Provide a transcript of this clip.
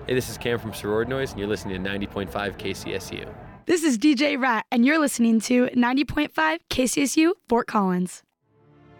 Hey, this is Cam from Sorority Noise, and you're listening to 90.5 KCSU. This is DJ Rat, and you're listening to 90.5 KCSU Fort Collins.